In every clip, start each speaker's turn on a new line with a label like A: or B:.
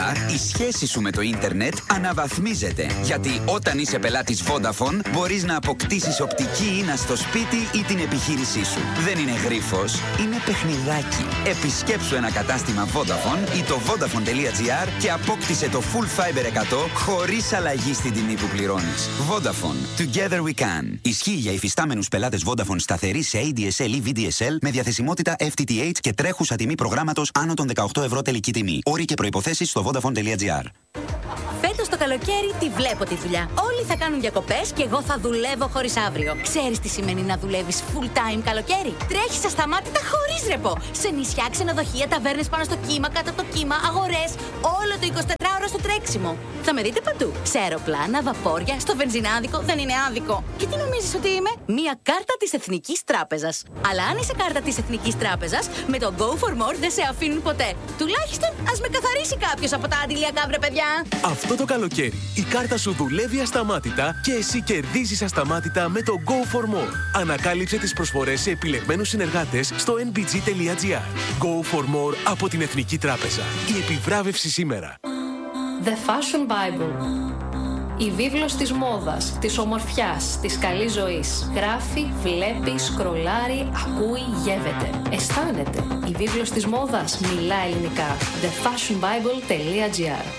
A: η σχέση σου με το ίντερνετ αναβαθμίζεται. Γιατί όταν είσαι πελάτης Vodafone, μπορείς να αποκτήσεις οπτική ίνα στο σπίτι ή την επιχείρησή σου. Δεν είναι γρίφος, είναι παιχνιδάκι. Επισκέψου ένα κατάστημα Vodafone ή το Vodafone.gr και απόκτησε το Full Fiber 100 χωρίς αλλαγή στην τιμή που πληρώνεις. Vodafone. Together we can. Ισχύει για υφιστάμενους πελάτες Vodafone σταθερή σε ADSL ή VDSL με διαθεσιμότητα FTTH και τρέχουσα τιμή προγράμματος άνω των 18 ευρώ τελική τιμή. Όροι και προϋποθέσεις στο Vodafone.gr.
B: Φέτος το καλοκαίρι τη βλέπω τη δουλειά. Όλοι θα κάνουν διακοπές και εγώ θα δουλεύω χωρίς αύριο. Ξέρεις τι σημαίνει να δουλεύεις full time καλοκαίρι? Τρέχεις ασταμάτητα χωρίς ρεπό. Σε νησιά, ξενοδοχεία, ταβέρνες πάνω στο κύμα, κάτω από το κύμα, αγορές. Όλο το 24ωρο στο τρέξιμο. Θα με δείτε παντού. Σε αεροπλάνα, βαπόρια, στο βενζινάδικο. Δεν είναι άδικο. Και τι νομίζεις ότι είμαι? Μία κάρτα της Εθνικής Τράπεζας. Αλλά αν είσαι κάρτα της Εθνικής Τράπεζας, με το Go for More δεν σε αφήνουν ποτέ. Τουλάχιστον ας με καθαρίσει κάποιος από τα αντιλιακά, βρε παιδιά.
C: Αυτό το καλοκαίρι η κάρτα σου δουλεύει ασταμάτητα και εσύ κερδίζεις ασταμάτητα με το Go for More. Ανακάλυψε τις προσφορές σε επιλεγμένους συνεργάτες στο nbg.gr. Go for More από την Εθνική Τράπεζα. Η επιβράβευση σήμερα.
D: The Fashion Bible. Η βίβλος της μόδας, της ομορφιάς, της καλής ζωής. Γράφει, βλέπει, σκρολάρει, ακούει, γεύεται. Αισθάνεται. Η βίβλος της μόδας μιλά ελληνικά. thefashionbible.gr.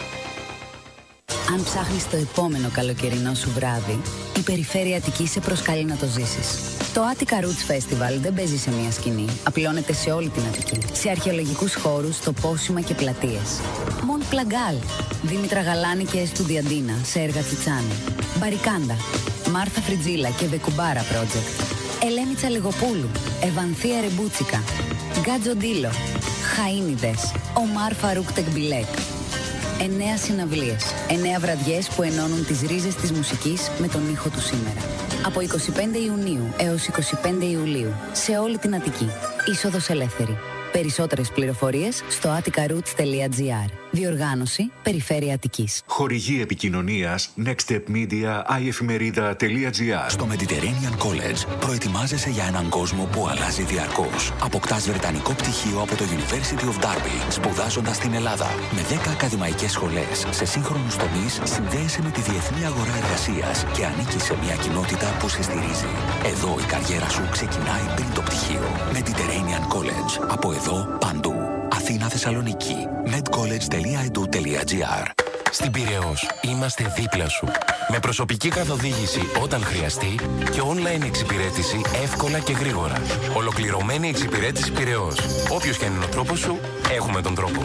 E: Αν ψάχνεις το επόμενο καλοκαιρινό σου βράδυ, η Περιφέρεια Αττικής σε προσκαλεί να το ζήσεις. Το Attica Roots Festival δεν παίζει σε μια σκηνή. Απλώνεται σε όλη την Αττική. Σε αρχαιολογικούς χώρους, τοπόσιμα και πλατείες. Μον Πλαγκάλ, Δήμητρα Γαλάνη και Εστουδιαντίνα σε έργα Τσιτσάνη. Μπαρικάντα, Μάρθα Φριτζίλα και Βεκουμπάρα Project. Ελένη Τσαλιγοπούλου, Ευανθία Ρεμπούτσικα. Γκάτζο Ντίλο, Χαΐνιδες, Ομάρ Φαρούκ Τεκμπιλέκ. 9 συναυλίες, 9 βραδιές που ενώνουν τις ρίζες της μουσικής με τον ήχο του σήμερα. Από 25 Ιουνίου έως 25 Ιουλίου, σε όλη την Αττική. Είσοδος ελεύθερη. Περισσότερες πληροφορίες στο atticaroots.gr. Διοργάνωση Περιφέρεια Αττικής.
F: Χορηγή επικοινωνίας Next Step Media iefημερίδα.gr.
G: Στο Mediterranean College προετοιμάζεσαι για έναν κόσμο που αλλάζει διαρκώς. Αποκτάς βρετανικό πτυχίο από το University of Derby, σπουδάζοντας στην Ελλάδα. Με 10 ακαδημαϊκές σχολές σε σύγχρονους τομείς, συνδέεσαι με τη διεθνή αγορά εργασίας και ανήκεις σε μια κοινότητα που σε στηρίζει. Εδώ η καριέρα σου ξεκινάει πριν το πτυχίο. Mediterranean College. Από εδώ παντού. Αθήνα, Θεσσαλονίκη. medcollege.edu.gr.
H: Στην Πειραιώς είμαστε δίπλα σου. Με προσωπική καθοδήγηση όταν χρειαστεί και online εξυπηρέτηση εύκολα και γρήγορα. Ολοκληρωμένη εξυπηρέτηση Πειραιώς. Όποιος και αν είναι ο τρόπος σου, έχουμε τον τρόπο.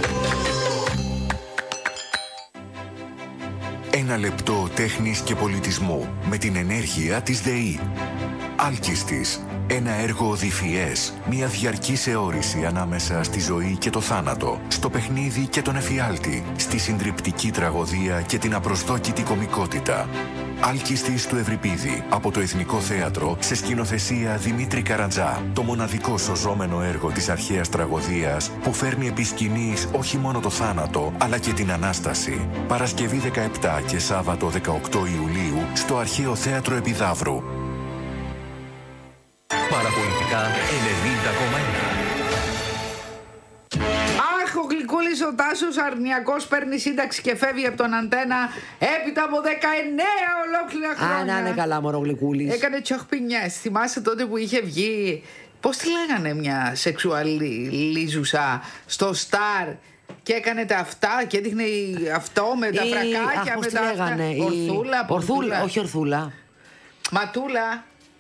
F: Ένα λεπτό τέχνης και πολιτισμού με την ενέργεια της ΔΕΗ. Άλκιστης. Ένα έργο οδυφιές, μια διαρκής αιώρηση ανάμεσα στη ζωή και το θάνατο, στο παιχνίδι και τον εφιάλτη, στη συντριπτική τραγωδία και την απροσδόκητη κωμικότητα. Άλκιστης του Ευρυπίδη, από το Εθνικό Θέατρο, σε σκηνοθεσία Δημήτρη Καρατζά. Το μοναδικό σωζόμενο έργο της αρχαίας τραγωδίας που φέρνει επί σκηνής όχι μόνο το θάνατο, αλλά και την Ανάσταση. Παρασκευή 17 και Σάββατο 18 Ιουλίου στο Αρχαίο Θέατρο Επιδαύρου.
I: Παραπολιτικά 90,1.
J: Αχ, ο Γλυκούλης ο Τάσος αρνιακός παίρνει σύνταξη και φεύγει από τον Αντένα έπειτα από 19 ολόκληρα χρόνια.
K: Να είναι καλά μόνο ο Γλυκούλης.
J: Έκανε τσοχπινιές. Θυμάσαι τότε που είχε βγει, πώς τη λέγανε, μια σεξουαλίζουσα στο Σταρ και έκανε τα αυτά και έδειχνε αυτό με τα φρακάκια, με τα αυτά.
K: Ορθούλα. Όχι Ορθούλα.
J: Ματούλα.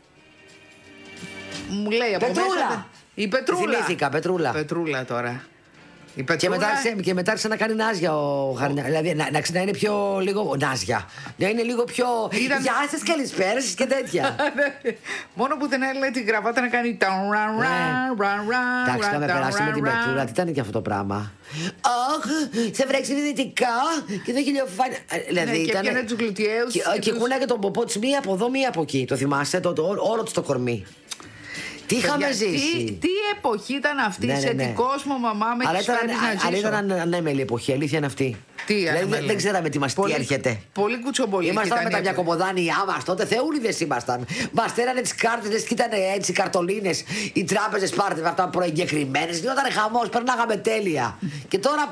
J: Μου λέει από
K: Πετρούλα.
J: μέσα. Η Πετρούλα.
K: Θυμήθηκα, Πετρούλα.
J: Πετρούλα τώρα. Η
K: Και μετά άρχισε να κάνει νάζια ο Χαρνιάς. Δηλαδή να είναι πιο λίγο. Νάζια. Να είναι λίγο πιο. Γεια σας, καλησπέρα σας και τέτοια.
J: Μόνο που δεν έλεγε την γραβάτα να κάνει.
K: Εντάξει, είχαμε περάσει με την Πετρούλα. Τι ήταν και αυτό το πράγμα. Αχ, σε βρέξει δυτικά και δεν χιλιοφάνεια.
J: Δηλαδή και πιάνε τους γλουτιαίους.
K: Και κούναγε τον ποπό της μία από εδώ, μία από εκεί. Το θυμάστε, όλο του το κορμί. Τι είχαμε ζήσει.
J: Τι εποχή ήταν αυτή, σε τι κόσμο μαμά με τις φέρνεις να ζήσω.
K: Αλλά ήταν ανέμελη εποχή, αλήθεια είναι αυτή. Δηλαδή, δεν ξέραμε τι έρχεται.
J: Πολύ κουτσομπολί.
K: Ήμασταν με τα μια κομμωδάνια μας τότε, θεούλιδες ήμασταν. Μας στέλνανε τις κάρτες και ήταν έτσι καρτολίνες. Οι τράπεζες πάρτε αυτά προεγκεκριμένες. Γινόταν χαμός, περνάγαμε τέλεια. Και τώρα,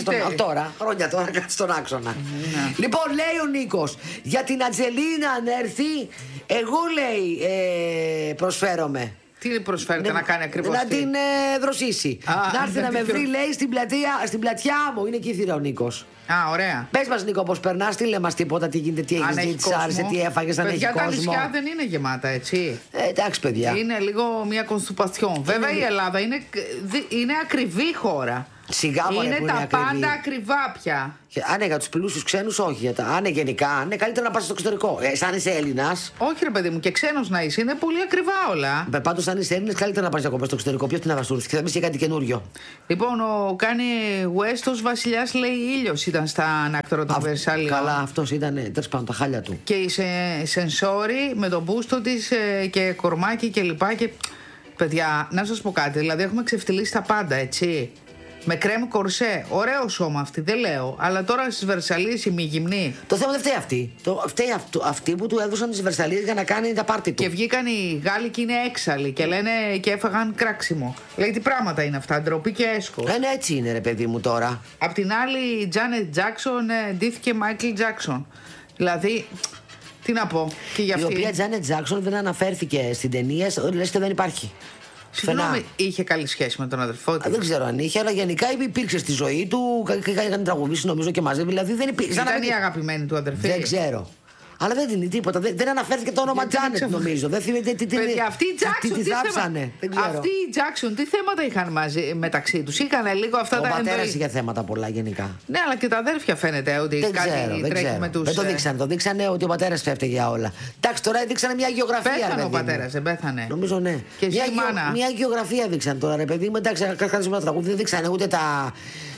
K: χρόνια τώρα, κάτσε στον άξονα. Λοιπόν, λέει ο Νίκος, για την Ατζελίνα αν έρθει, εγώ λέει προσφέρομαι.
J: Τι προσφέρετε να κάνει ακριβώς?
K: Να την δροσίσει. Να έρθει να με βρει, λέει, στην πλατιά μου. Είναι εκεί ο Νίκος.
J: Ωραία.
K: Πες μας, Νίκο, πώς περνάς, τι λέει μας τίποτα, τι γίνεται, τι έχεις δει, τι άρεσε, τι έφαγες, αν έχει κόσμο.
J: Τα νησιά δεν είναι γεμάτα, έτσι.
K: Εντάξει, παιδιά.
J: Είναι λίγο μια κονστουπασιόν. Βέβαια η Ελλάδα είναι ακριβή χώρα.
K: Σιγά μωρέ,
J: είναι
K: που
J: τα
K: είναι
J: πάντα ακριβά πια.
K: Αν για τους πλούσιους ξένους, όχι. Αν γενικά, είναι καλύτερα να πας στο εξωτερικό. Σαν είσαι Έλληνας.
J: Όχι, ρε παιδί μου, και ξένος να είσαι, είναι πολύ ακριβά όλα.
K: Πάντως, αν είσαι Έλληνας, καλύτερα να πας διακοπές στο εξωτερικό. Ποιος την αγαστούρησε και θα μπει και κάτι καινούριο.
J: Λοιπόν, ο Kanye West ως βασιλιάς, λέει, ήλιος ήταν στα ανάκτορα των Βερσαλίων.
K: Καλά, αυτός ήταν, τέλος πάντων, τα χάλια του.
J: Και η Σενσόρη με τον μπούστο της και κορμάκι και λοιπά. Και παιδιά, να σας πω κάτι, δηλαδή έχουμε ξεφτυλίσει τα πάντα, έτσι. Με κρέμ κορσέ. Ωραίο σώμα αυτή, δεν λέω. Αλλά τώρα στις Βερσαλίες η μη γυμνή.
K: Το θέμα δεν φταίει αυτή. Φταίει αυτοί που του έδωσαν τις Βερσαλίες για να κάνει τα πάρτι του.
J: Και βγήκαν οι Γάλλοι και είναι έξαλλοι και λένε και έφαγαν κράξιμο. Λέει τι πράγματα είναι αυτά, ντροπή και έσχος.
K: Ναι, έτσι είναι, ρε παιδί μου τώρα.
J: Απ' την άλλη, η Τζάνετ Τζάκσον ντύθηκε Μάικλ Τζάκσον. Δηλαδή, τι να πω. Και για αυτή.
K: Η οποία Τζάνετ Τζάκσον δεν αναφέρθηκε στην ταινία, λες και δεν υπάρχει.
J: Συγγνώμη, είχε καλή σχέση με τον αδερφό του.
K: Δεν ξέρω αν είχε, αλλά γενικά υπήρξε στη ζωή του. Είχαν τραγουδήσει νομίζω και μαζί. Δηλαδή δεν υπήρξε.
J: Ήταν η αγαπημένη του αδερφή.
K: Δεν ξέρω. Αλλά δεν είναι τίποτα. Δεν αναφέρθηκε το όνομα Τζάνετ, νομίζω. Δεν θυμάμαι τι
J: αυτή η Τζάκσον.
K: Τι θάψανε.
J: Αυτή η Τζάκσον, τι θέματα είχαν μαζί μεταξύ του. Είχαν λίγο αυτά τα.
K: Ο πατέρας είχε θέματα πολλά γενικά.
J: Ναι, αλλά και τα αδέρφια φαίνεται ότι κάτι τρέχει με του.
K: Δεν το δείξανε. Το δείξανε ότι ο πατέρας έφταιγε για όλα. Εντάξει, τώρα δείξανε μια γεωγραφία.
J: Πέθανε ο πατέρας, δεν πέθανε.
K: Νομίζω ναι.
J: Και
K: μια γεωγραφία δείξανε τώρα, ρε παιδί μου. Εντάξει, κάτσε με το τραγούδι. Δεν δείξανε ούτε τα.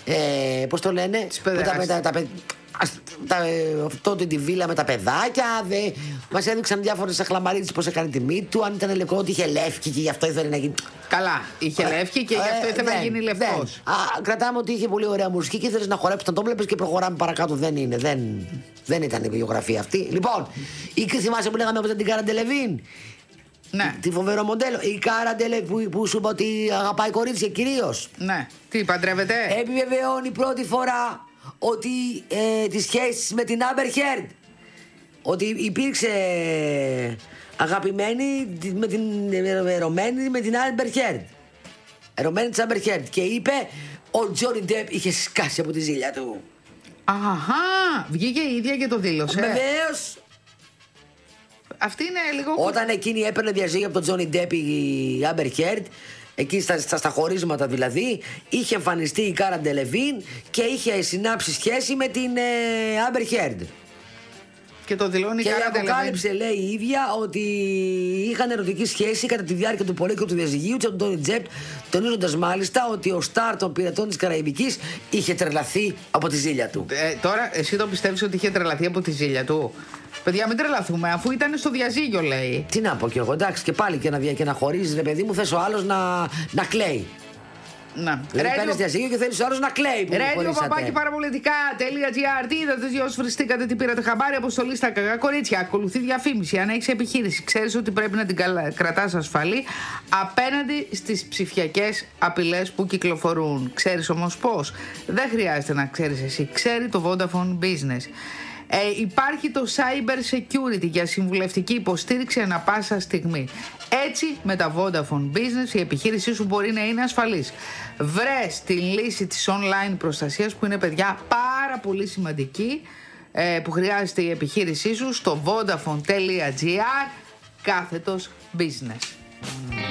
K: Πώς το λένε. Τότε τη βίλα με τα παιδάκια. Μας έδειξαν διάφορες αχλαμαρίτες πώς έκανε τη μύτη του. Αν ήταν λευκό, ότι είχε λεύκη και γι' αυτό ήθελε να γίνει.
J: Καλά, είχε λεύκη και γι' αυτό ήθελε να γίνει λευκός.
K: Κρατάμε ότι είχε πολύ ωραία μουσική και ήθελε να χορέψει. Να το βλέπεις και προχωράμε παρακάτω. Δεν ήταν η βιογραφία αυτή. Λοιπόν, θυμάσαι που λέγαμε από την Κάρα Ντελεβίν.
J: Ναι.
K: Τη φοβερό μοντέλο. Η Κάρα Ντελεβίν που σου είπα ότι αγαπάει κορίτσια κυρίως.
J: Ναι. Τι παντρεύεται.
K: Επιβεβαιώνει πρώτη φορά ότι τις σχέσεις με την Άμπερ Χέρντ, ότι υπήρξε αγαπημένη με την ερωμένη με την Άμπερ Χέρντ, ερωμένη της Άμπερ Χέρντ, και είπε ο Τζόνι Ντεπ είχε σκάσει από τη ζήλια του.
J: Αχα, βγήκε η ίδια και το δήλωσε.
K: Βεβαίως.
J: Αυτή είναι λίγο.
K: Όταν εκείνη έπαιρνε διαζύγιο από τον Τζόνι Ντεπ η Άμπερ Χέρντ, εκεί στα χωρίσματα δηλαδή, είχε εμφανιστεί η Κάρα Ντελεβίν και είχε συνάψει σχέση με την Άμπερ Χέρντ.
J: Και το δηλώνει η Κάρα Ντελεβίν.
K: Και αποκάλυψε, λέει η ίδια, ότι είχαν ερωτική σχέση κατά τη διάρκεια του πολέμου του διαζυγίου του Τόνι Ντεπ, τονίζοντας μάλιστα ότι ο στάρ των πειρατών της Καραϊβικής είχε τρελαθεί από τη ζήλια του.
J: Τώρα, εσύ το πιστεύεις ότι είχε τρελαθεί από τη ζήλια του? Παιδιά, μην τρελαθούμε, αφού ήταν στο διαζύγιο, λέει.
K: Τι να πω κι εγώ, εντάξει, και πάλι και να χωρίζει, ρε παιδί μου, θες ο άλλος να κλαίει.
J: Να.
K: Δηλαδή παίρνεις διαζύγιο και θέλεις ο άλλος να κλαίει.
J: Radio παπάκι παραπολιτικά.gr. Τι είδατε, δυο βριστήκατε, τι πήρατε χαμπάρι, αποστολή στα κακά κορίτσια. Ακολουθεί διαφήμιση. Αν έχεις επιχείρηση, ξέρεις ότι πρέπει να την κρατάς ασφαλή απέναντι στις ψηφιακές απειλές που κυκλοφορούν. Ξέρεις όμως πώς? Δεν χρειάζεται να ξέρεις εσύ. Ξέρει το Vodafone Business. Υπάρχει το Cyber Security για συμβουλευτική υποστήριξη ανά πάσα στιγμή. Έτσι, με τα Vodafone Business η επιχείρησή σου μπορεί να είναι ασφαλής. Βρες τη λύση της online προστασίας που είναι, παιδιά, πάρα πολύ σημαντική, που χρειάζεται η επιχείρησή σου στο vodafone.gr /business.